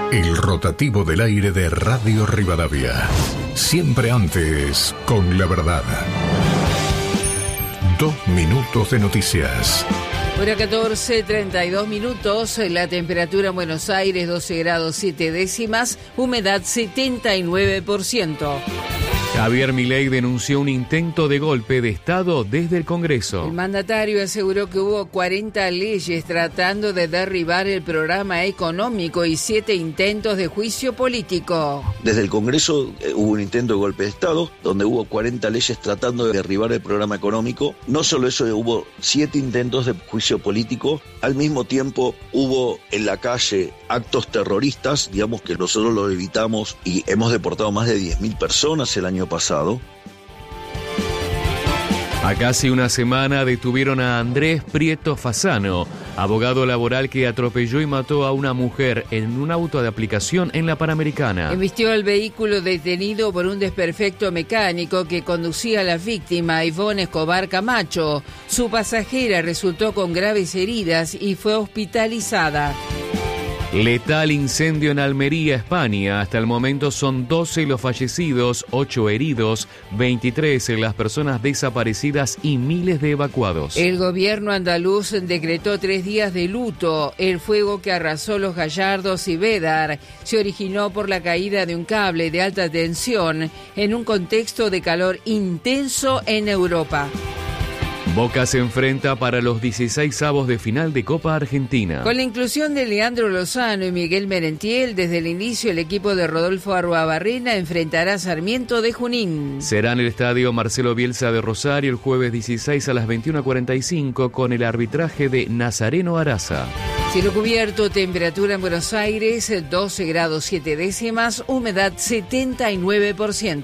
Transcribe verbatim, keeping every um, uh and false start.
El rotativo del aire de Radio Rivadavia. Siempre antes, con la verdad. Dos minutos de noticias. Hora catorce, treinta y dos minutos, la temperatura en Buenos Aires doce grados siete décimas, humedad setenta y nueve por ciento. Javier Milei denunció un intento de golpe de Estado desde el Congreso. El mandatario aseguró que hubo cuarenta leyes tratando de derribar el programa económico y siete intentos de juicio político. Desde el Congreso eh, hubo un intento de golpe de Estado, donde hubo cuarenta leyes tratando de derribar el programa económico. No solo eso, hubo siete intentos de juicio político. Al mismo tiempo hubo en la calle actos terroristas, digamos que nosotros los evitamos y hemos deportado más de diez mil personas el año pasado. A casi una semana detuvieron a Andrés Prieto Fasano, abogado laboral que atropelló y mató a una mujer en un auto de aplicación en la Panamericana. Embistió el vehículo detenido por un desperfecto mecánico que conducía a la víctima, Ivonne Escobar Camacho. Su pasajera resultó con graves heridas y fue hospitalizada. Letal incendio en Almería, España. Hasta el momento son doce los fallecidos, ocho heridos, veintitrés las personas desaparecidas y miles de evacuados. El gobierno andaluz decretó tres días de luto. El fuego que arrasó Los Gallardos y Bédar se originó por la caída de un cable de alta tensión en un contexto de calor intenso en Europa. Boca se enfrenta para los dieciseisavos de final de Copa Argentina. Con la inclusión de Leandro Lozano y Miguel Merentiel, desde el inicio el equipo de Rodolfo Arruabarrena enfrentará a Sarmiento de Junín. Será en el estadio Marcelo Bielsa de Rosario el jueves dieciséis a las veintiuna cuarenta y cinco con el arbitraje de Nazareno Araza. Cielo cubierto, temperatura en Buenos Aires doce grados siete décimas, humedad setenta y nueve por ciento.